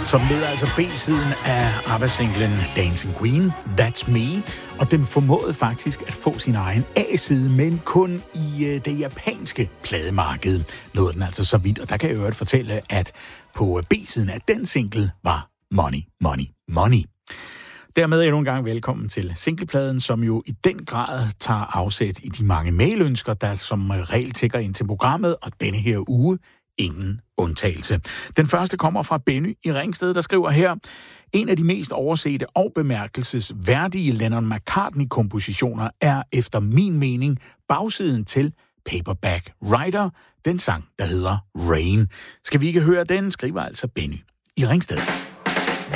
som leder altså B-siden af ABBA-singlen Dancing Queen, That's Me, og den formåede faktisk at få sin egen A-side, men kun i det japanske plademarked. Nåede den altså så vidt, og der kan jeg jo fortælle, at på B-siden af den single var Money, Money, Money. Dermed endnu en gang velkommen til singlepladen, som jo i den grad tager afsæt i de mange mailønsker, der som regel tækker ind til programmet, og denne her uge ingen undtagelse. Den første kommer fra Benny i Ringsted, der skriver her: en af de mest oversete og bemærkelsesværdige Lennon-McCartney-kompositioner er efter min mening bagsiden til Paperback Writer, den sang, der hedder Rain. Skal vi ikke høre den, skriver altså Benny i Ringsted.